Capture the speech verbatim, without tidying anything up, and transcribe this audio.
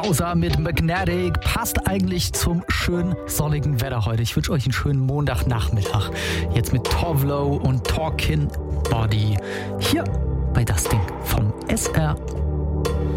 Bowser mit Magnetic passt eigentlich zum schönen sonnigen Wetter heute. Ich wünsche euch einen schönen Montagnachmittag. Jetzt mit Tovlo und Talkin' Body hier bei Das Ding vom S R